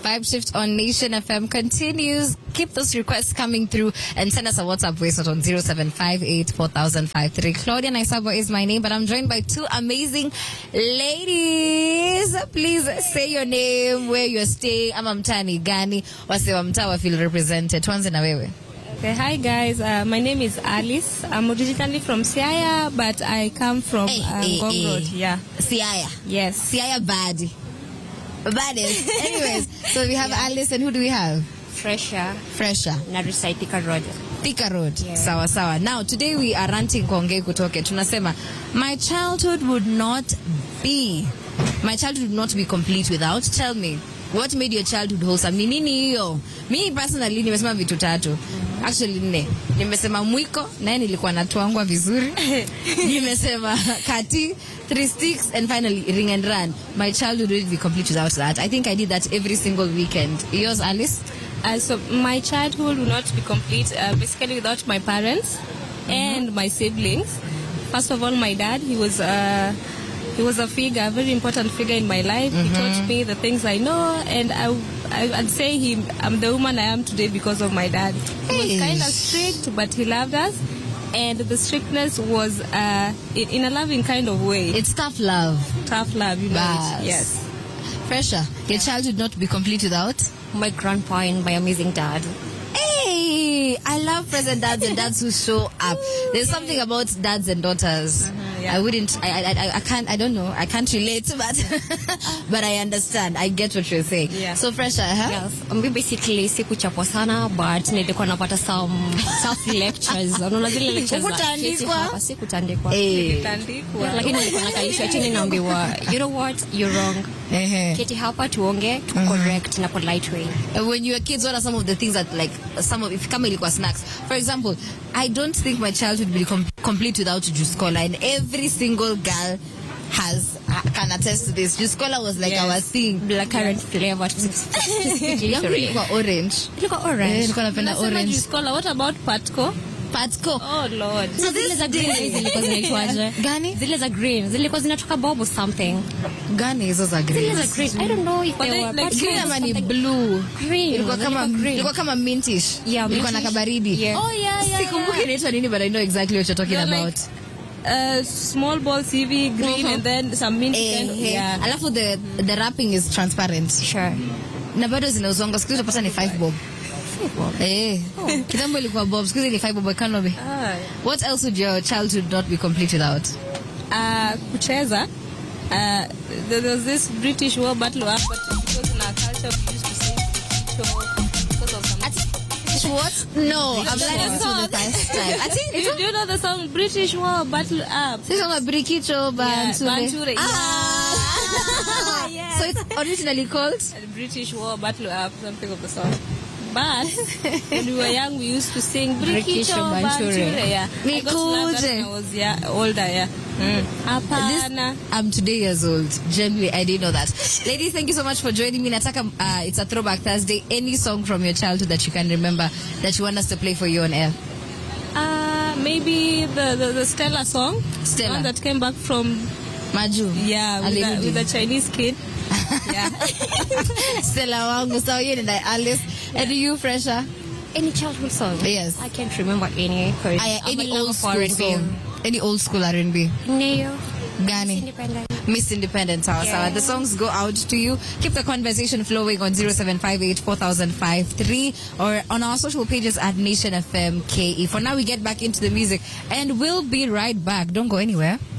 Vibe Shift on Nation FM continues. Keep those requests coming through and send us a WhatsApp voice note on 0758-4053. Claudia Naisabo is my name, but I'm joined by two amazing ladies. Please say your name, where you're staying, ama mtani gani, wase wa mtaa wa feel represented. Tuanze na wewe. Okay, hi guys. My name is Alice. I'm originally from Siaya, but I come from Ngong Road. Yeah. Siaya. Yes. Siaya bad. Baddest. Anyways, so we have Alice, and who do we have? Fresher. Narisai Thika Road. Thika Road. Yeah. Sawa sawa. Now, today we are ranting Konge Kutoke. Tunasema, my childhood would not be complete without. Tell me, what made your childhood wholesome? Ni nini hiyo? Me personally, nimesema vitu tatu. Actually, nne. Nimesema mwiko, naye nilikuwa natuangwa vizuri. Nimesema kati, 3 sticks, and finally, ring and run. My childhood would be complete without that. I think I did that every single weekend. Yours, Alice? So my childhood will not be complete basically without my parents and my siblings. First of all, my dad, he was a figure, a very important figure in my life. He taught me the things I know, and I'd say I'm the woman I am today because of my dad. He was kind of strict, but he loved us, and the strictness was in a loving kind of way. It's tough love. Tough love, you know it. Yes. Fresher, your childhood not be complete without? My grandpa and my amazing dad. Hey, I love present dads and dads who show up. There's something about dads and daughters. Yeah. I don't know. I can't relate, but I understand. I get what you're saying. Yeah. So Fresher, huh? Yes. Basically, sikuchapwa sana, but nilikuwa napata some self-lectures. Unaona zile lectures za Hukutandikwa? Sikutandikwa. Tandikwa. Lakini nilikuwa nakalishwa chini naambiwa, you know what, you're wrong. Keti hapa tuonge, to correct in a polite way. When you were kids, what are some of the things that, like, if kama ilikuwa snacks? For example, I don't think my childhood will be complete without Juice Cola, and every single girl can attest to this. Juice Cola was like our thing. Blackcurrant flavor. Yangu ilikuwa orange. Ilikuwa orange. Nilikuwa napenda orange. Juice Cola. What about Patco? Patco. Oh Lord. So zile za green zilikuwa zinaitwaje? Gani? Zile za green zilikuwa zinatoka bobo something. Gani hizo za green? Zile za green. I don't know if they were like green ama ni blue. Green. Ilikuwa kama mintish. Yeah, ilikuwa na kabaridi. Yeah. Oh yeah. Sikumbuki inaitwa nini, but I know exactly what you're talking about. Small ball CV green and then some mint kind of, yeah. Alafu the wrapping is transparent. Sure. Na bado zinauzonga, siku hizi utapata ni 5 bob. Kitambo ilikuwa bob, siku hizi ni 5 bob economy. What else would your childhood not be complete without? Kucheza. There was this British War battle rap, but because in our culture we used to sing because of some... What? No, I'm learning for the first time. I think Do you know the song British War Battle Up? this is Brikicho Banture. So it's originally called British War Battle Up, something of the song. But when we were young, we used to sing Brikicho Banture. Yeah. I got to learn that when I was older. Yeah. I'm today years old. Generally, I didn't know that. Ladies, thank you so much for joining me. Nataka, it's a throwback Thursday. Any song from your childhood that you can remember that you want us to play for you on air? Maybe the Stella song. Stella. The one that came back from Maju. Yeah, with the Chinese kid. Yeah. Stella wangu. So you and Alice. And you, Fresher? Any childhood song? Yes. I can't remember any. Any old school song? Any old school R&B? Neo. Gani? Miss Independent. Sawa. The songs go out to you. Keep the conversation flowing on 0758-4053 or on our social pages at Nation FM KE. For now, we get back into the music and we'll be right back. Don't go anywhere.